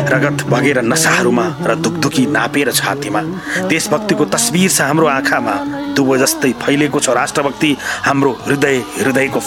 रगत बगेर नसाहरूमा र दुखदुखी नापेर छातीमा देशभक्तिको तस्बिर छ हाम्रो आँखामा दुबो जस्तै फैलेको छ राष्ट्रभक्ति हाम्रो हृदयको